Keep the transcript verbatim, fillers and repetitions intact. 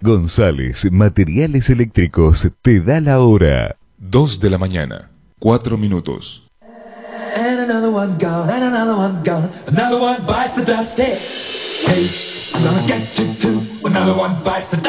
González Materiales Eléctricos te da la hora. Dos de la mañana, cuatro minutos. And another one gone, and another one gone. Another one bites the dust. Hey, hey, I'm gonna get you too. Another one bites the dust.